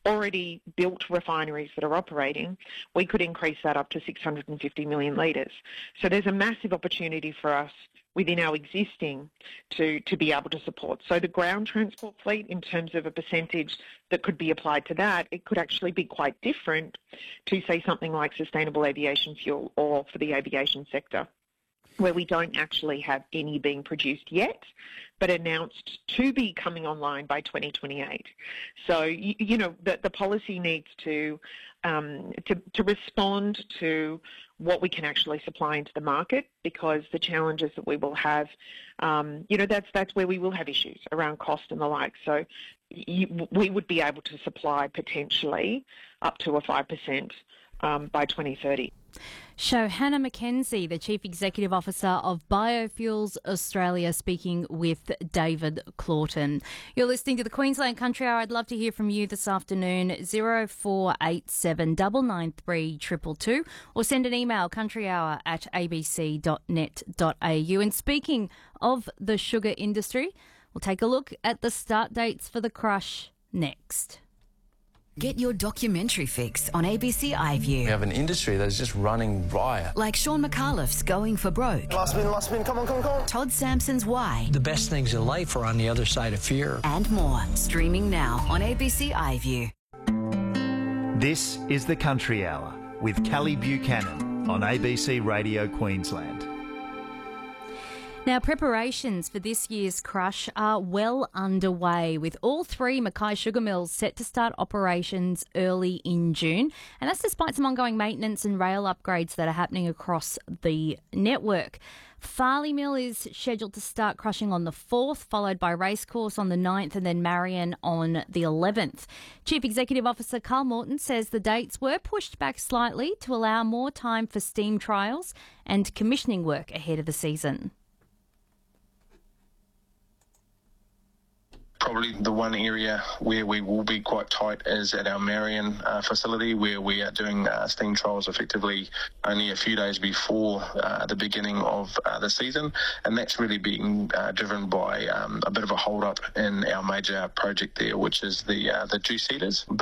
already built refineries that are operating, we could increase that up to 650 million litres. So there's a massive opportunity for us within our existing to be able to support. So the ground transport fleet, in terms of a percentage that could be applied to that, it could actually be quite different to, say, something like sustainable aviation fuel or for the aviation sector, where we don't actually have any being produced yet, but announced to be coming online by 2028. So, the policy needs to respond to what we can actually supply into the market, because the challenges that we will have, that's where we will have issues around cost and the like. So we would be able to supply potentially up to a 5% by 2030. Hannah McKenzie, the Chief Executive Officer of Biofuels Australia, speaking with David Claughton. You're listening to the Queensland Country Hour. I'd love to hear from you this afternoon, 0487 993 222, or send an email, countryhour@abc.net.au. And speaking of the sugar industry, we'll take a look at the start dates for the crush next. Get your documentary fix on ABC iView. We have an industry that is just running riot. Like Sean McAuliffe's Going for Broke. Last spin, come on. Todd Sampson's Why. The best things in life are on the other side of fear. And more. Streaming now on ABC iView. This is the Country Hour with Callie Buchanan on ABC Radio Queensland. Now, preparations for this year's crush are well underway, with all three Mackay sugar mills set to start operations early in June. And that's despite some ongoing maintenance and rail upgrades that are happening across the network. Farley Mill is scheduled to start crushing on the 4th, followed by Racecourse on the 9th and then Marion on the 11th. Chief Executive Officer Carl Morton says the dates were pushed back slightly to allow more time for steam trials and commissioning work ahead of the season. Probably the one area where we will be quite tight is at our Marion facility, where we are doing steam trials effectively only a few days before the beginning of the season, and that's really being driven by a bit of a hold-up in our major project there, which is the juice heaters.